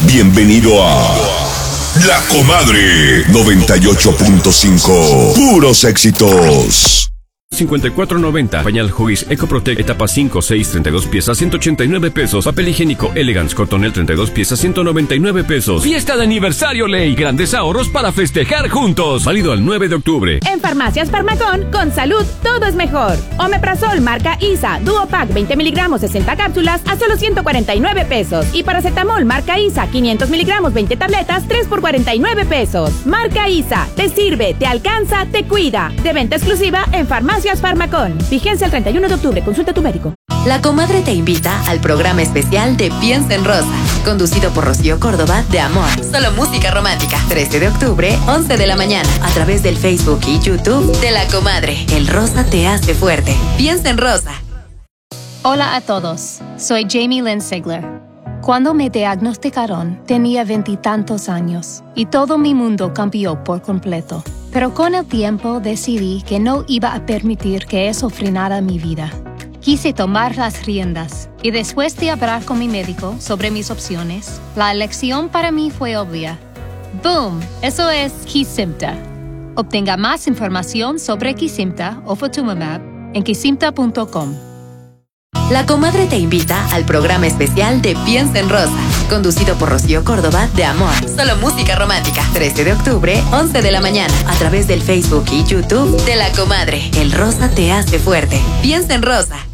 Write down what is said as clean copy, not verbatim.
Bienvenido a La Comadre 98.5. Puros éxitos. 54.90. Pañal Huggies EcoProtect etapa 5, 6, 32 piezas, 189 pesos. Papel higiénico Elegance Cotonel 32 piezas, 199 pesos. Fiesta de aniversario Ley. Grandes ahorros para festejar juntos. Válido al 9 de octubre. En Farmacias Farmacón, con salud, todo es mejor. Omeprazol marca ISA, Duopack 20 miligramos, 60 cápsulas a solo 149 pesos. Y paracetamol marca ISA, 500 miligramos, 20 tabletas, 3 por 49 pesos. Marca ISA, te sirve, te alcanza, te cuida. De venta exclusiva en Farmacias Farmacón. Vigencia el 31 de octubre. Consulta a tu médico. La Comadre te invita al programa especial de Piensa en Rosa, conducido por Rocío Córdoba de Amor. Solo música romántica. 13 de octubre, 11 de la mañana, a través del Facebook y YouTube de La Comadre. El rosa te hace fuerte. Piensa en Rosa. Hola a todos. Soy Jamie Lynn Sigler. Cuando me diagnosticaron, tenía 20 y tantos años y todo mi mundo cambió por completo. Pero con el tiempo decidí que no iba a permitir que eso frenara mi vida. Quise tomar las riendas y después de hablar con mi médico sobre mis opciones, la elección para mí fue obvia. ¡Boom! Eso es Kesimpta. Obtenga más información sobre Kesimpta o Ofatumumab en kesimpta.com. La Comadre te invita al programa especial de Piensa en Rosa, conducido por Rocío Córdoba de Amor. Solo música romántica. 13 de octubre, 11 de la mañana, a través del Facebook y YouTube de La Comadre. El rosa te hace fuerte. Piensa en Rosa.